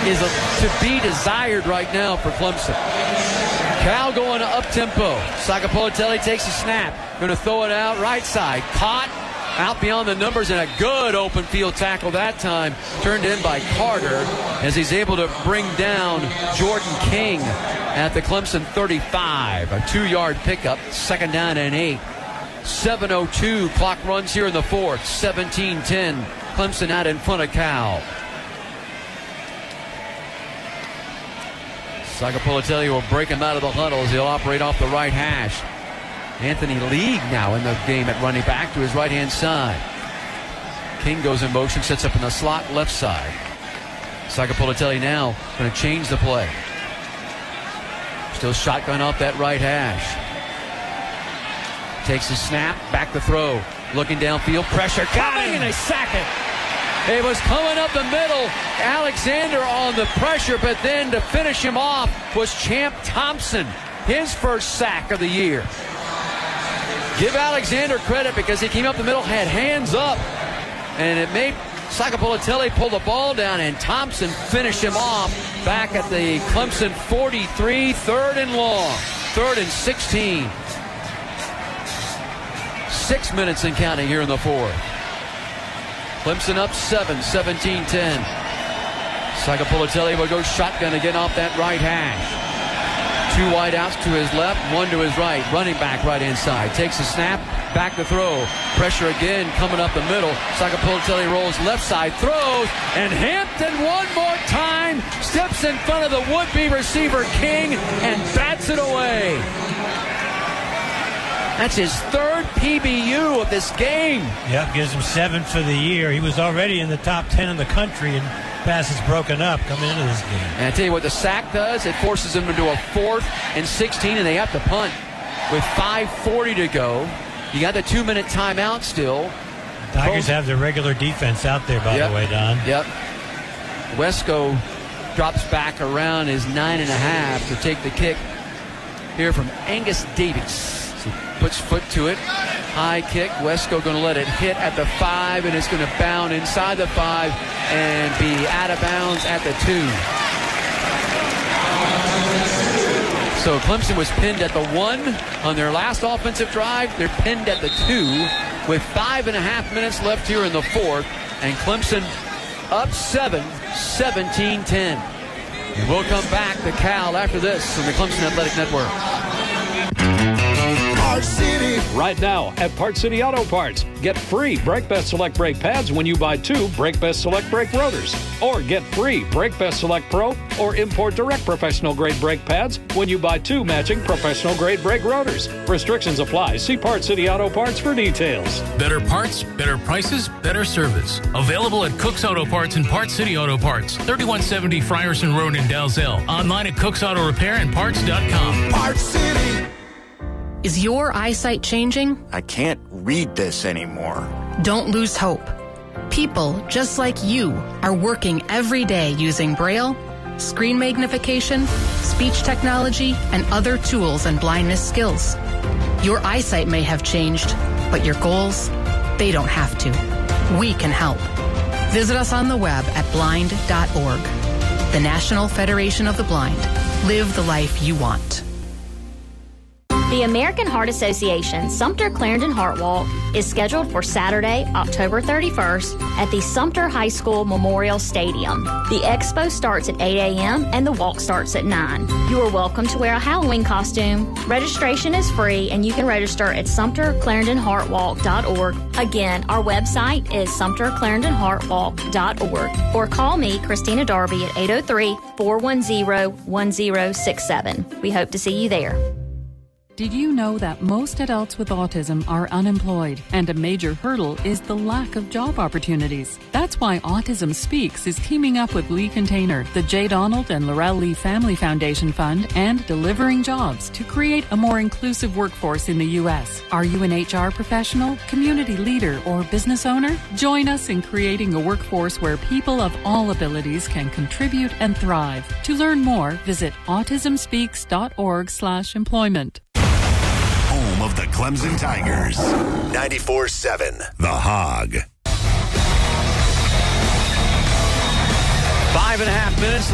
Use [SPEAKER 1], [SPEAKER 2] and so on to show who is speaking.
[SPEAKER 1] is to be desired right now for Clemson. Cal going up-tempo. Sagapolitelli takes a snap. Going to throw it out right side. Caught out beyond the numbers, and a good open field tackle that time. Turned in by Carter as he's able to bring down Jordan King at the Clemson 35. A 2-yard pickup, 2nd down and 8. 7:02 clock runs here in the fourth. 17-10. Clemson out in front of Cal. Sagapolitelli will break him out of the huddle as he'll operate off the right hash. Anthony League now in the game at running back to his right-hand side. King goes in motion, sets up in the slot left side. Sagapolitelli now going to change the play. Still shotgun off that right hash. Takes a snap, back the throw. Looking downfield, pressure coming, and they sack it. It was coming up the middle. Alexander on the pressure, but then to finish him off was Champ Thompson. His first sack of the year. Give Alexander credit because he came up the middle, had hands up, and it made Sagapolitelli pull the ball down, and Thompson finished him off back at the Clemson 43, 3rd and long, 3rd and 16. 6 minutes and counting here in the fourth. Clemson up 7, 17-10. Sagapolitelli will go shotgun again off that right hash. 2 wideouts to his left, 1 to his right. Running back right inside. Takes a snap, back to throw. Pressure again coming up the middle. Sagapolitelli rolls left side, throws, and Hampton one more time steps in front of the would-be receiver King and bats it away. That's his 3rd PBU of this game.
[SPEAKER 2] Yep, gives him 7 for the year. He was already in the top 10 in the country, and passes broken up coming into this game.
[SPEAKER 1] And I tell you what the sack does, it forces them into a 4th and 16, and they have to punt with 5:40 to go. You got the 2-minute timeout still.
[SPEAKER 2] Tigers have their regular defense out there, by the way, Don.
[SPEAKER 1] Yep. Wesco drops back around his 9.5 to take the kick here from Angus Davies. So puts foot to it. High kick. Wesco going to let it hit at the 5, and it's going to bound inside the 5 and be out of bounds at the 2. So Clemson was pinned at the 1 on their last offensive drive. They're pinned at the 2 with 5.5 minutes left here in the fourth, and Clemson up 7, 17-10. And we'll come back to Cal after this on the Clemson Athletic Network.
[SPEAKER 3] City.
[SPEAKER 4] Right now at Parts City Auto Parts, get free BrakeBest Select brake pads when you buy 2 BrakeBest Select brake rotors. Or get free BrakeBest Select Pro or Import Direct professional grade brake pads when you buy 2 matching professional grade brake rotors. Restrictions apply. See Parts City Auto Parts for details.
[SPEAKER 5] Better parts, better prices, better service. Available at Cook's Auto Parts and Parts City Auto Parts, 3170 Frierson Road in Dalzell. Online at cooksautorepairandparts.com.
[SPEAKER 3] Parts City.
[SPEAKER 6] Is your eyesight changing?
[SPEAKER 7] I can't read this anymore.
[SPEAKER 6] Don't lose hope. People just like you are working every day using Braille, screen magnification, speech technology, and other tools and blindness skills. Your eyesight may have changed, but your goals, they don't have to. We can help. Visit us on the web at blind.org. The National Federation of the Blind. Live the life you want.
[SPEAKER 8] The American Heart Association Sumter Clarendon Heart Walk is scheduled for Saturday, October 31st at the Sumter High School Memorial Stadium. The expo starts at 8 a.m. and the walk starts at 9. You are welcome to wear a Halloween costume. Registration is free and you can register at SumterClarendonHeartWalk.org. Again, our website is SumterClarendonHeartWalk.org. Or call me, Christina Darby, at 803-410-1067. We hope to see you there.
[SPEAKER 9] Did you know that most adults with autism are unemployed, and a major hurdle is the lack of job opportunities? That's why Autism Speaks is teaming up with Lee Container, the J. Donald and Laurel Lee Family Foundation Fund, and Delivering Jobs to create a more inclusive workforce in the U.S. Are you an HR professional, community leader, or business owner? Join us in creating a workforce where people of all abilities can contribute and thrive. To learn more, visit autismspeaks.org/employment.
[SPEAKER 3] Home of the Clemson Tigers. 94.7 The Hog.
[SPEAKER 1] 5.5 minutes